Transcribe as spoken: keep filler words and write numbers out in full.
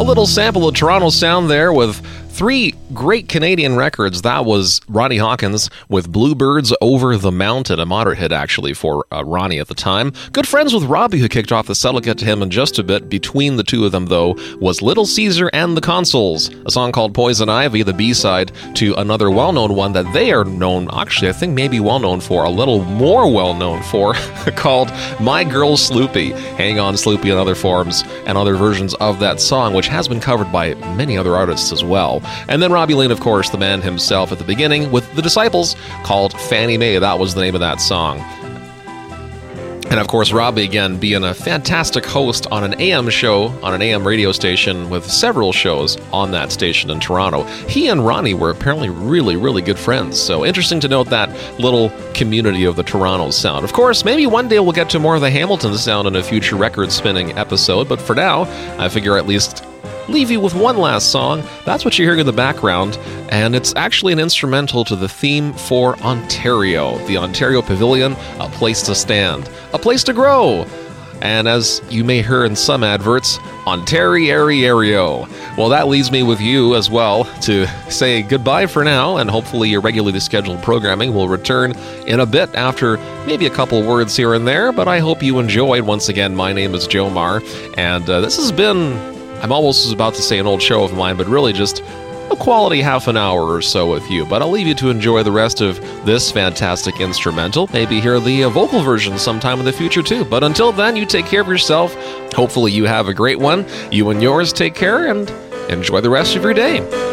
little sample of Toronto sound there with three great Canadian records. That was Ronnie Hawkins with Bluebirds Over the Mountain, a moderate hit actually for uh, Ronnie at the time. Good friends with Robbie, who kicked off the set. I'll get to him in just a bit. Between the two of them, though, was Little Caesar and the Consuls, a song called Poison Ivy, the B-side to another well-known one that they are known, actually I think maybe well-known for, a little more well-known for, called My Girl Sloopy. Hang On Sloopy and other forms and other versions of that song, which has been covered by many other artists as well. And then Robbie Lane, of course, the man himself at the beginning with the Disciples, called Fannie Mae. That was the name of that song. And of course, Robbie, again, being a fantastic host on an A M show, on an A M radio station with several shows on that station in Toronto. He and Ronnie were apparently really, really good friends. So interesting to note that little community of the Toronto sound. Of course, maybe one day we'll get to more of the Hamilton sound in a future record spinning episode. But for now, I figure at least leave you with one last song. That's what you're hearing in the background, and it's actually an instrumental to the theme for Ontario, the Ontario Pavilion, a place to stand, a place to grow. And as you may hear in some adverts, Ontario. Well, that leaves me with you as well to say goodbye for now, and hopefully your regularly scheduled programming will return in a bit after maybe a couple words here and there, but I hope you enjoyed. Once again, my name is Joe Marr, and uh, this has been, I'm almost about to say an old show of mine, but really just a quality half an hour or so with you. But I'll leave you to enjoy the rest of this fantastic instrumental. Maybe hear the uh, vocal version sometime in the future too. But until then, you take care of yourself. Hopefully you have a great one. You and yours take care and enjoy the rest of your day.